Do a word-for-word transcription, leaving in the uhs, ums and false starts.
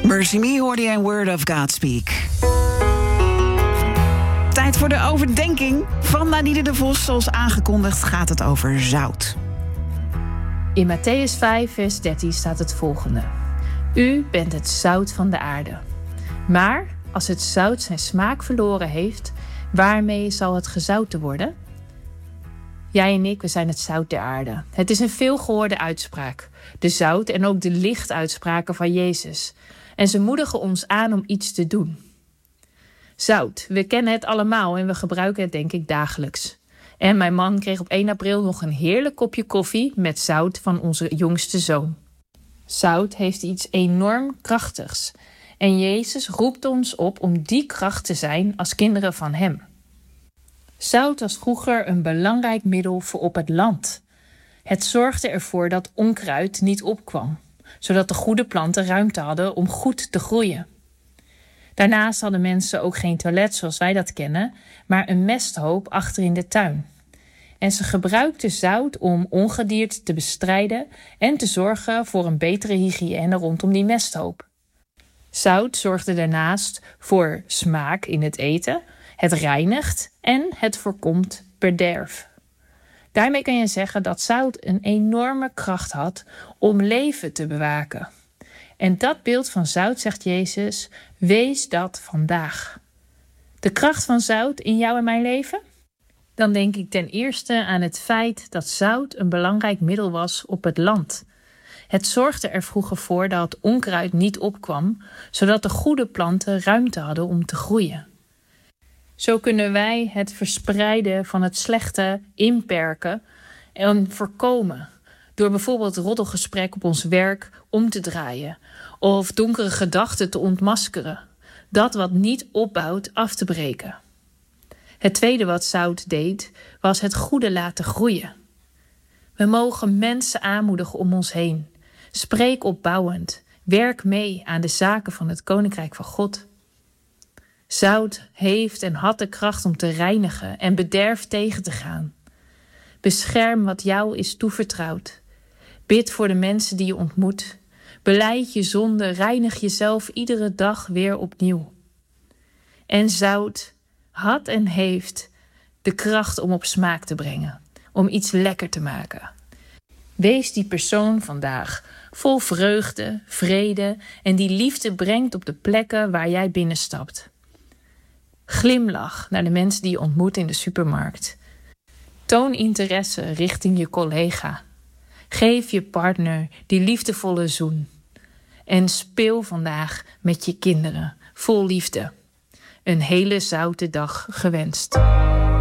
Mercy Me hoorde je een Word of God Speak. Tijd voor de overdenking van Nadine de Vos. Zoals aangekondigd gaat het over zout. In Matthäus vijf, vers dertien staat het volgende. U bent het zout van de aarde. Maar als het zout zijn smaak verloren heeft, waarmee zal het gezouten worden? Jij en ik, we zijn het zout der aarde. Het is een veelgehoorde uitspraak. De zout- en ook de lichtuitspraken van Jezus. En ze moedigen ons aan om iets te doen. Zout, we kennen het allemaal en we gebruiken het denk ik dagelijks. En mijn man kreeg op één april nog een heerlijk kopje koffie met zout van onze jongste zoon. Zout heeft iets enorm krachtigs. En Jezus roept ons op om die kracht te zijn als kinderen van Hem. Zout was vroeger een belangrijk middel voor op het land. Het zorgde ervoor dat onkruid niet opkwam, zodat de goede planten ruimte hadden om goed te groeien. Daarnaast hadden mensen ook geen toilet zoals wij dat kennen, maar een mesthoop achter in de tuin. En ze gebruikten zout om ongedierte te bestrijden en te zorgen voor een betere hygiëne rondom die mesthoop. Zout zorgde daarnaast voor smaak in het eten, het reinigt en het voorkomt bederf. Daarmee kan je zeggen dat zout een enorme kracht had om leven te bewaken. En dat beeld van zout, zegt Jezus, wees dat vandaag. De kracht van zout in jou en mijn leven? Dan denk ik ten eerste aan het feit dat zout een belangrijk middel was op het land. Het zorgde er vroeger voor dat onkruid niet opkwam, zodat de goede planten ruimte hadden om te groeien. Zo kunnen wij het verspreiden van het slechte inperken en voorkomen, door bijvoorbeeld roddelgesprek op ons werk om te draaien of donkere gedachten te ontmaskeren, dat wat niet opbouwt af te breken. Het tweede wat zout deed, was het goede laten groeien. We mogen mensen aanmoedigen om ons heen. Spreek opbouwend. Werk mee aan de zaken van het Koninkrijk van God. Zout heeft en had de kracht om te reinigen en bederf tegen te gaan. Bescherm wat jou is toevertrouwd. Bid voor de mensen die je ontmoet. Belijd je zonde, reinig jezelf iedere dag weer opnieuw. En zout had en heeft de kracht om op smaak te brengen, om iets lekker te maken. Wees die persoon vandaag, vol vreugde, vrede en die liefde brengt op de plekken waar jij binnenstapt. Glimlach naar de mensen die je ontmoet in de supermarkt. Toon interesse richting je collega. Geef je partner die liefdevolle zoen. En speel vandaag met je kinderen vol liefde. Een hele zoute dag gewenst.